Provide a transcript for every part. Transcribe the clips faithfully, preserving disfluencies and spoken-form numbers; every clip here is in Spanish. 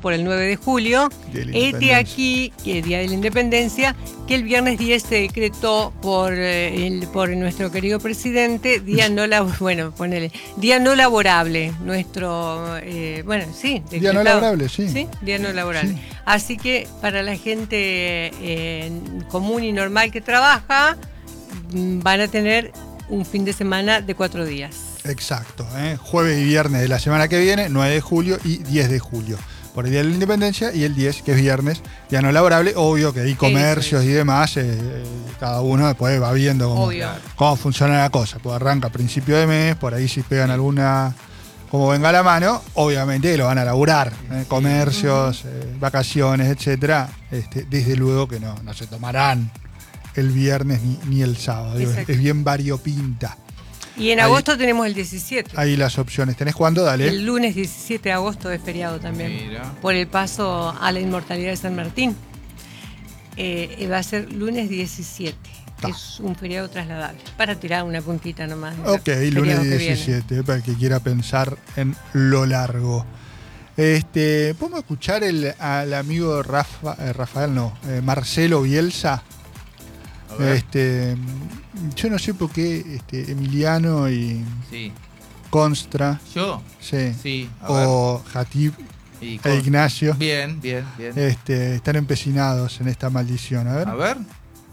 por el nueve de julio. Este aquí, que es Día de la Independencia, que el viernes diez se decretó por, eh, el, por nuestro querido presidente, día no lab- bueno, ponele, día no laborable, nuestro, eh, bueno, sí. Decretado. Día no laborable, sí. Sí, día no laborable. Sí. Así que para la gente eh, común y normal que trabaja, van a tener un fin de semana de cuatro días. Exacto, ¿eh? Jueves y viernes de la semana que viene, nueve de julio y diez de julio. Por el Día de la Independencia, y el diez, que es viernes, ya no laborable. Obvio que hay comercios y demás, eh, cada uno después va viendo cómo, cómo funciona la cosa. Pues arranca a principio de mes, por ahí si pegan alguna, como venga a la mano, obviamente lo van a laburar. ¿eh? Comercios, eh, vacaciones, etcétera. Este, desde luego que no, no se tomarán el viernes ni, ni el sábado. Es bien variopinta. Y en agosto ahí tenemos el diecisiete. Ahí las opciones. ¿Tenés cuándo? Dale. El lunes diecisiete de agosto es feriado también. Mira. Por el paso a la inmortalidad de San Martín. Eh, va a ser lunes diecisiete. Ta. Es un feriado trasladable. Para tirar una puntita nomás. Ok, lunes diecisiete, para el que quiera pensar en lo largo. Este, ¿podemos escuchar el, al amigo Rafa, eh, Rafael, no, eh, Marcelo Bielsa? Este, yo no sé por qué este, Emiliano y sí. Constra. ¿Yo? Sí. sí o Jatib e Ignacio. Bien, bien, bien. Este, están empecinados en esta maldición. A ver. A ver.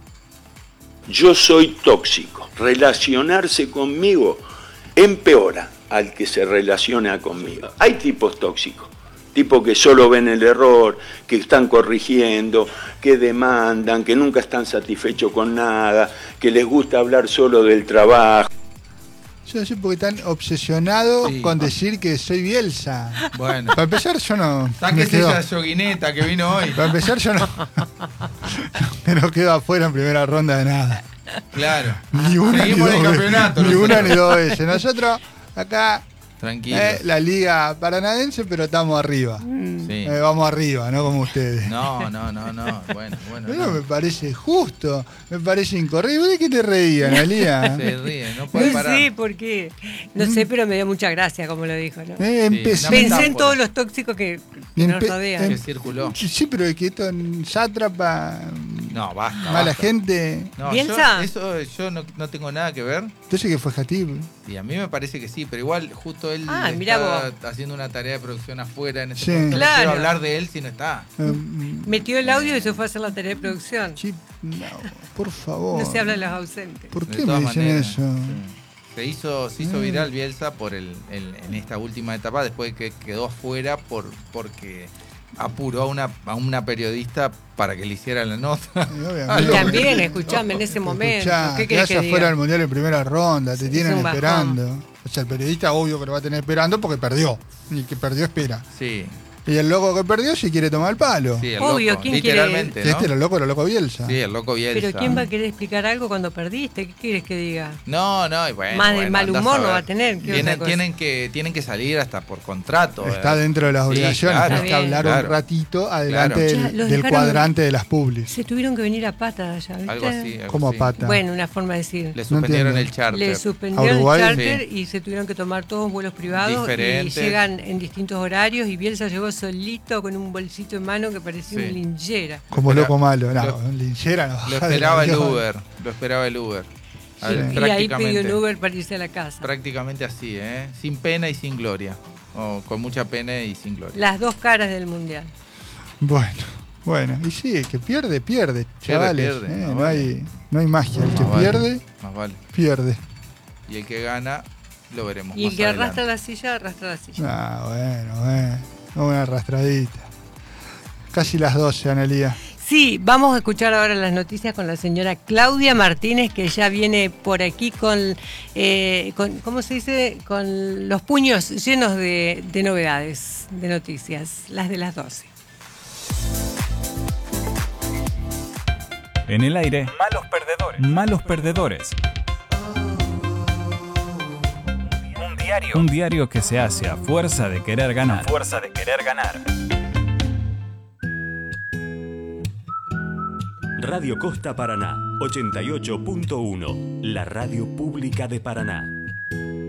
Yo soy tóxico. Relacionarse conmigo empeora al que se relaciona conmigo. Hay tipos tóxicos. Tipos que solo ven el error, que están corrigiendo, que demandan, que nunca están satisfechos con nada, que les gusta hablar solo del trabajo. Yo no sé por qué están obsesionados sí. con decir que soy Bielsa. Bueno. Para empezar, yo no. Sáquese esa yoguineta que vino hoy. Para empezar, yo no. Me no quedo afuera en primera ronda de nada. Claro. Ni una Seguimos ni en el dos campeonato. Ni una ni dos veces. Nosotros, acá. Tranquilo. Eh, la liga paranaense, pero estamos arriba. Sí. Eh, vamos arriba, no como ustedes. No, no, no, no. Bueno, bueno. Pero no. me parece justo, me parece incorrecto. ¿De qué te reías, Analía? Se ríe, no puede parar. No sé por qué. No sé, pero me dio mucha gracia como lo dijo, ¿no? Eh, empezó. Sí, pensé en todos los tóxicos que, que nos rodean. Que circuló. Sí, pero es que esto en sátrapa. No, basta. Mala basta. gente. No, yo, eso yo no, no tengo nada que ver. Entonces que fue Jatib. Y a mí me parece que sí, pero igual justo él ah, está haciendo una tarea de producción afuera en ese sí. momento. Claro. No quiero hablar de él si no está. Um, Metió el audio y se fue a hacer la tarea de producción. Sí, no, por favor. No se habla de los ausentes. ¿Por qué me dicen maneras, eso? Sí. Se hizo, se hizo viral Bielsa por el, el, en esta última etapa, después de que quedó afuera por, porque apuró a una, a una periodista para que le hiciera la nota. Y también, escuchame, en ese momento. Escuchá, ¿Qué quedás que afuera del Mundial en primera ronda, te sí, tienen esperando. O sea, el periodista obvio que lo va a tener esperando porque perdió. Y el que perdió espera. Sí. Y el loco que perdió si quiere tomar el palo. Sí, el obvio, loco, ¿quién literalmente, quiere? ¿no? Este era el loco, era el loco Bielsa. Sí, el loco Bielsa. Pero ¿quién va a querer explicar algo cuando perdiste? ¿Qué quieres que diga? No, no, y bueno. Más de bueno, mal humor no va a tener. Tienen, tienen, que, tienen que salir hasta por contrato. Está eh. dentro de las obligaciones. Sí, claro, Tienes que hablar claro, un ratito adelante claro. del, Ya, del cuadrante de las publis. Se tuvieron que venir a pata allá, ¿viste? Algo así. Algo ¿Cómo así. a pata? Bueno, una forma de decir. Le suspendieron no el charter. Le suspendieron el charter sí. y se tuvieron que tomar todos vuelos privados. Diferentes. Y llegan en distintos horarios y Bielsa llegó solito con un bolsito en mano que parecía sí. un linchera. Como Espera, loco malo, no, lo, un linchera no. Lo esperaba el Uber, lo esperaba el Uber. Sí. Ver, y ahí pidió un Uber para irse a la casa. Prácticamente así, ¿eh? Sin pena y sin gloria. O con mucha pena y sin gloria. Las dos caras del Mundial. Bueno, bueno. Y sí, el que pierde, pierde, chavales. Pierde, pierde. Eh, no, no, vale. hay, no hay magia. El que más pierde, vale. Más vale. pierde. Y el que gana, lo veremos Y más el que adelante. arrastra la silla, arrastra la silla. Ah, bueno, bueno. Una arrastradita. Casi las doce, Analía. Sí, vamos a escuchar ahora las noticias con la señora Claudia Martínez, que ya viene por aquí con, eh, con ¿cómo se dice? Con los puños llenos de, de novedades, de noticias, las de las doce. En el aire, malos perdedores. Malos perdedores. Un diario. Un diario que se hace a fuerza de querer ganar. A fuerza de querer ganar. Radio Costa Paraná, ochenta y ocho punto uno, la radio pública de Paraná.